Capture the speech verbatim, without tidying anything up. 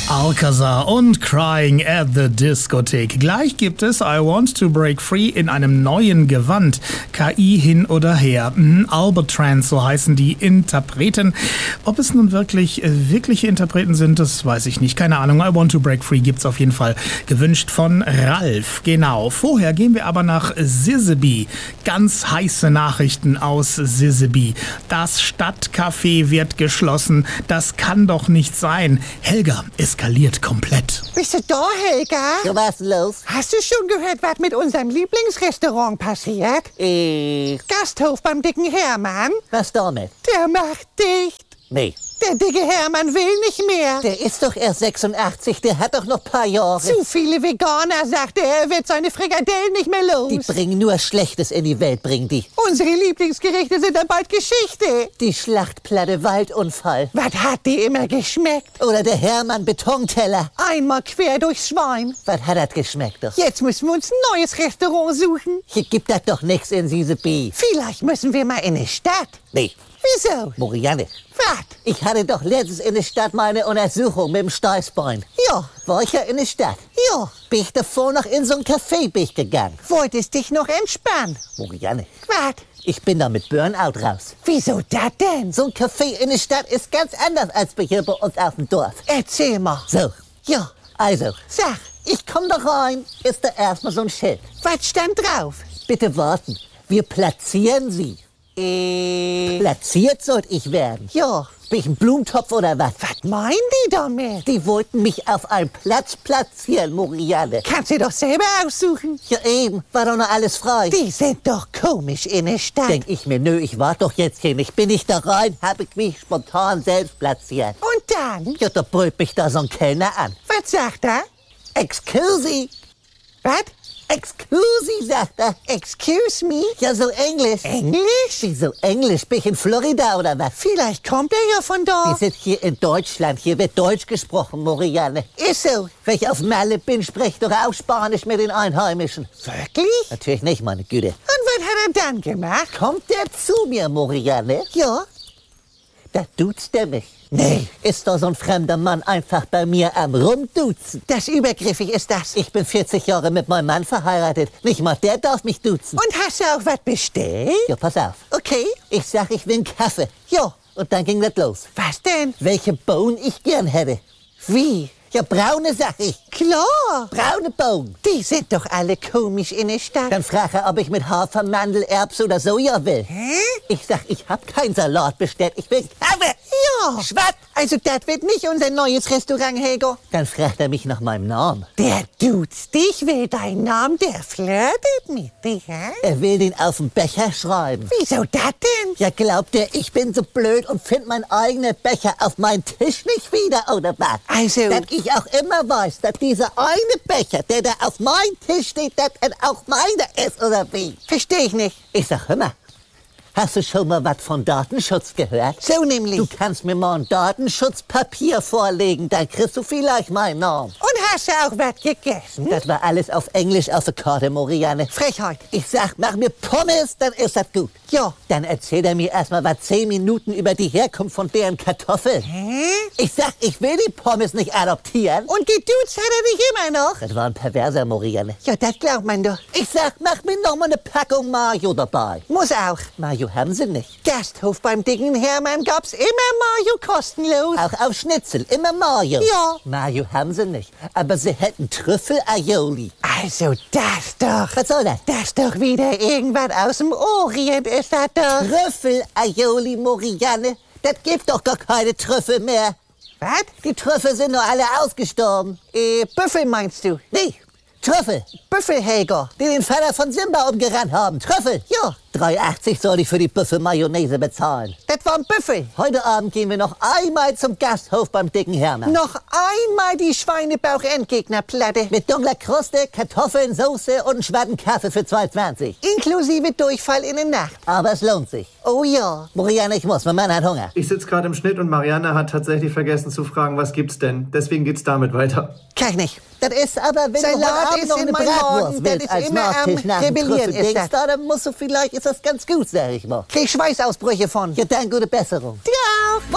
Alcazar und Crying at the Diskothek. Gleich gibt es I Want to Break Free in einem neuen Gewand. K I hin oder her. Mhm, Albatrans, so heißen die Interpreten. Ob es nun wirklich äh, wirkliche Interpreten sind, das weiß ich nicht. Keine Ahnung. I Want to Break Free gibt's auf jeden Fall. Gewünscht von Ralf. Genau. Vorher gehen wir aber nach Siseby. Ganz heiße Nachrichten aus Siseby. Das Stadtcafé wird geschlossen. Das kann doch nicht sein. Helga eskaliert komplett. Bist du da, Helga? Ja, was los? Hast du schon gehört, was mit unserem Lieblingsrestaurant passiert? Äh, Gasthof beim dicken Hermann? was damit? Der macht dicht. Nee. Der dicke Hermann will nicht mehr. Der ist doch erst sechsundachtzig, der hat doch noch ein paar Jahre. Zu viele Veganer, sagt er, er wird seine Frikadellen nicht mehr los. Die bringen nur Schlechtes in die Welt, bringen die. Unsere Lieblingsgerichte sind dann bald Geschichte. Die Schlachtplatte Waldunfall. Was hat die immer geschmeckt? Oder der Hermann Betonteller. Einmal quer durchs Schwein. Was hat das geschmeckt doch? Jetzt müssen wir uns ein neues Restaurant suchen. Hier gibt das doch nichts in Siseby. Vielleicht müssen wir mal in die Stadt. Nee. Wieso? Morianne, Was? ich hatte doch letztens in der Stadt meine Untersuchung mit dem Steißbein. Ja, War ich ja in der Stadt. ja. Bin ich davor noch in so ein Café bin ich gegangen. Wolltest dich noch entspannen. Morianne, Was? ich bin da mit Burnout raus. Wieso das denn? So ein Café in der Stadt ist ganz anders als bei hier bei uns auf dem Dorf. Erzähl mal. So, Ja, also, sag, ich komm da rein, ist da erstmal so ein Schild. was stand drauf? Bitte warten, wir platzieren Sie. Äh, Platziert sollte ich werden. ja. Bin ich ein Blumentopf oder was? Was meinen die damit? Die wollten mich auf einen Platz platzieren, Morianne. Kannst du doch selber aussuchen. Ja eben, war doch noch alles frei. Die sind doch komisch in der Stadt. Denk ich mir, nö, ich warte doch jetzt hier nicht. Bin ich da rein, habe ich mich spontan selbst platziert. Und dann? Ja, da brüllt mich da so ein Kellner an. Was sagt er? Excuse, Was? excuse, sagt er. Excuse me? Ja, so Englisch. Englisch? Wieso Englisch? Bin ich in Florida oder was? Vielleicht kommt er ja von Wir da. sind hier in Deutschland. Hier wird Deutsch gesprochen, Morianne. Ist so. Wenn ich auf Malle bin, spreche ich doch auch Spanisch mit den Einheimischen. Wirklich? Natürlich nicht, meine Güte. Und was hat er dann gemacht? Kommt der zu mir, Morianne? Ja. Da duzt er mich. Nee. Ist doch so ein fremder Mann einfach bei mir am Rumduzen. Das übergriffig ist das. Ich bin vierzig Jahre mit meinem Mann verheiratet. Nicht mal der darf mich duzen. Und hast du auch was bestellt? Ja, pass auf. Okay. Ich sag, ich will einen Kaffee. Ja. Und dann ging das los. Was denn? Welche Bohnen ich gern hätte. Wie? Ja, braune, sag ich. Klar. Braune Bohnen. Die sind doch alle komisch in der Stadt. Dann frage er, ob ich mit Hafer, Mandel, Erbs oder Soja will. Hä? Ich sag, ich hab keinen Salat bestellt. Ich will Kaffee. Ja. Schwatt. Also das wird nicht unser neues Restaurant, Helga. Dann fragt er mich nach meinem Namen. Der duzt dich, will deinen Namen, der flirtet mit dir, hä? Er will den auf den Becher schreiben. Wieso das denn? Ja, glaubt er, ich bin so blöd und find meinen eigenen Becher auf meinen Tisch nicht wieder, oder was? Also- Dass ich auch immer weiß, dass dieser eine Becher, der da auf meinem Tisch steht, das auch meiner ist, oder wie? Versteh ich nicht. Ich sag, hör mal, hast du schon mal was von Datenschutz gehört? So nämlich. Du kannst mir mal ein Datenschutzpapier vorlegen, dann kriegst du vielleicht meinen Namen. Und hast du auch was gegessen? Das war alles auf Englisch auf der Karte, Morianne. Frechheit. Ich sag, mach mir Pommes, dann ist das gut. Ja. Dann erzählt er mir erstmal was zehn Minuten über die Herkunft von deren Kartoffeln. Hä? Ich sag, ich will die Pommes nicht adoptieren. Und geduzt hat er dich immer noch? Das war ein perverser, Morianne. Ja, das glaubt man doch. Ich sag, mach mir noch mal eine Packung Mayo dabei. Muss auch. Mayo haben sie nicht. Gasthof beim dicken Hermann gab's immer Mayo kostenlos. Auch auf Schnitzel, immer Mayo. Ja. Mayo haben sie nicht. Aber sie hätten Trüffel-Aioli. Also das doch. Was soll das? Das ist doch wieder irgendwas aus dem Orient, ist das doch. Trüffel-Aioli, Morianne. Das gibt doch gar keine Trüffel mehr. Was? Die Trüffel sind doch alle ausgestorben. Äh, Büffel meinst du? Nee, Trüffel. Büffelhelger. Die den Vater von Simba umgerannt haben. Trüffel. Ja. drei achtzig soll ich für die Büffel-Mayonnaise bezahlen. Das war ein Büffel. Heute Abend gehen wir noch einmal zum Gasthof beim dicken Hermann. Noch einmal die Schweinebauch-Endgegnerplatte. Mit dunkler Kruste, Kartoffeln, Soße und einen schwarzen Kaffee für zwei zwanzig. Inklusive Durchfall in der Nacht. Aber es lohnt sich. Oh ja. Morianne, ich muss, mein Mann hat Hunger. Ich sitze gerade im Schnitt und Marianne hat tatsächlich vergessen zu fragen, was gibt's denn? Deswegen geht's damit weiter. Kann ich nicht. Das ist aber, wenn Salat du heute Abend ist noch in eine meinem Bratwurst Magen, das willst ist als immer am Nachtisch nach dem Rebellieren, ist Trüffeldings, das. da, dann musst du vielleicht, ist das ganz gut, sag ich mal. Krieg Schweißausbrüche von. Ja, dann gute Besserung. Ja.